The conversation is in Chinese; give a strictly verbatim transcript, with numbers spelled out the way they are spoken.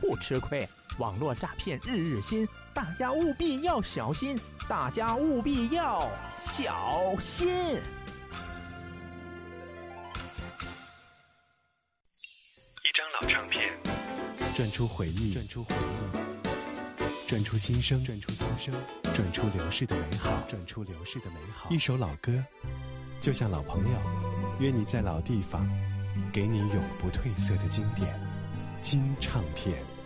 不吃亏。网络诈骗日日新，大家务必要小心，大家务必要小心。 一张老唱片， 转出回忆，转出回忆，转出心声，转出心声，转出流逝的美好，转出流逝的美好。一首老歌，就像老朋友，约你在老地方，给你永不褪色的经典金唱片。